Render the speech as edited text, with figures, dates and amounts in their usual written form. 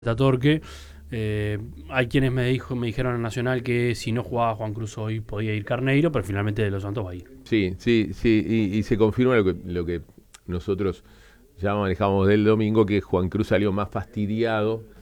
Torque. Hay quienes me dijeron en Nacional que si no jugaba Juan Cruz hoy podía ir Carneiro, pero finalmente De Los Santos va a ir. Sí, sí, sí, y se confirma lo que nosotros ya manejábamos del domingo, que Juan Cruz salió más fastidiado